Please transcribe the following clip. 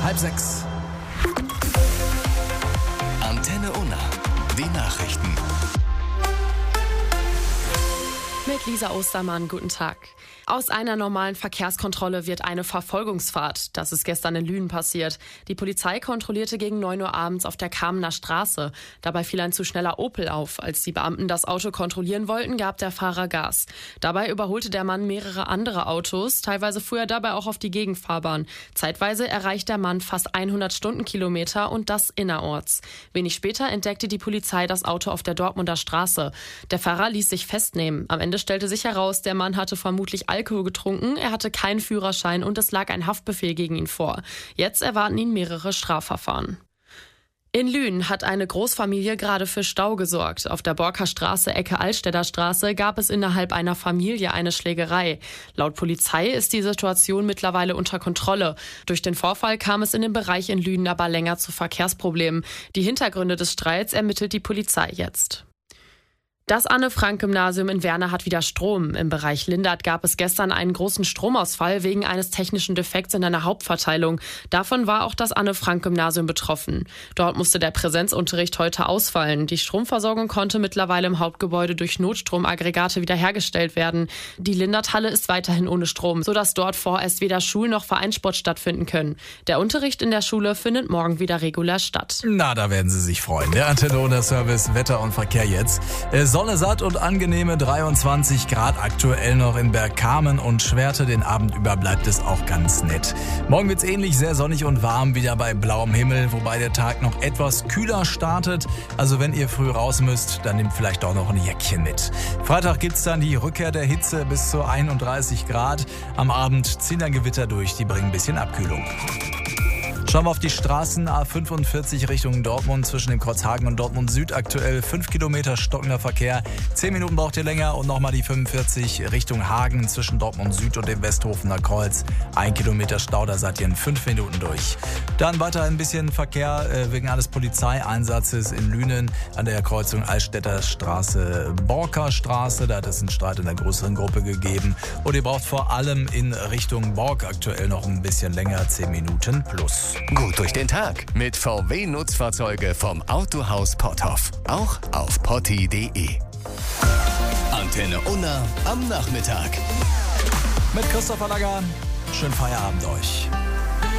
5:30. Antenne Unna. Die Nachrichten. Mit Lisa Ostermann, guten Tag. Aus einer normalen Verkehrskontrolle wird eine Verfolgungsfahrt. Das ist gestern in Lünen passiert. Die Polizei kontrollierte gegen 9 Uhr abends auf der Kamener Straße. Dabei fiel ein zu schneller Opel auf. Als die Beamten das Auto kontrollieren wollten, gab der Fahrer Gas. Dabei überholte der Mann mehrere andere Autos. Teilweise fuhr er dabei auch auf die Gegenfahrbahn. Zeitweise erreicht der Mann fast 100 Stundenkilometer und das innerorts. Wenig später entdeckte die Polizei das Auto auf der Dortmunder Straße. Der Fahrer ließ sich festnehmen. Am Ende stellte sich heraus, der Mann hatte vermutlich Alkohol getrunken, er hatte keinen Führerschein und es lag ein Haftbefehl gegen ihn vor. Jetzt erwarten ihn mehrere Strafverfahren. In Lünen hat eine Großfamilie gerade für Stau gesorgt. Auf der Borker Straße, Ecke Altstädter Straße, gab es innerhalb einer Familie eine Schlägerei. Laut Polizei ist die Situation mittlerweile unter Kontrolle. Durch den Vorfall kam es in dem Bereich in Lünen aber länger zu Verkehrsproblemen. Die Hintergründe des Streits ermittelt die Polizei jetzt. Das Anne-Frank-Gymnasium in Werne hat wieder Strom. Im Bereich Lindert gab es gestern einen großen Stromausfall wegen eines technischen Defekts in einer Hauptverteilung. Davon war auch das Anne-Frank-Gymnasium betroffen. Dort musste der Präsenzunterricht heute ausfallen. Die Stromversorgung konnte mittlerweile im Hauptgebäude durch Notstromaggregate wiederhergestellt werden. Die Lindert-Halle ist weiterhin ohne Strom, sodass dort vorerst weder Schul- noch Vereinssport stattfinden können. Der Unterricht in der Schule findet morgen wieder regulär statt. Na, da werden Sie sich freuen. Der Antenne Unna Service Wetter und Verkehr jetzt. Sonne satt und angenehme 23 Grad aktuell noch in Bergkamen und Schwerte. Den Abend über bleibt es auch ganz nett. Morgen wird's ähnlich, sehr sonnig und warm, wieder bei blauem Himmel, wobei der Tag noch etwas kühler startet. Also wenn ihr früh raus müsst, dann nehmt vielleicht auch noch ein Jäckchen mit. Freitag gibt's dann die Rückkehr der Hitze bis zu 31 Grad. Am Abend ziehen dann Gewitter durch, die bringen ein bisschen Abkühlung. Schauen wir auf die Straßen. A45 Richtung Dortmund zwischen dem Kreuzhagen und Dortmund Süd aktuell 5 Kilometer stockender Verkehr. 10 Minuten braucht ihr länger und nochmal die 45 Richtung Hagen zwischen Dortmund Süd und dem Westhofener Kreuz. 1 Kilometer Stau, da seid ihr in 5 Minuten durch. Dann weiter ein bisschen Verkehr wegen eines Polizeieinsatzes in Lünen an der Kreuzung Altstädter Straße, Borker Straße. Da hat es einen Streit in einer größeren Gruppe gegeben. Und ihr braucht vor allem in Richtung Bork aktuell noch ein bisschen länger, 10 Minuten plus. Gut durch den Tag mit VW-Nutzfahrzeuge vom Autohaus Potthoff. Auch auf potti.de. Antenne Unna am Nachmittag. Mit Christopher Lager. Schönen Feierabend euch.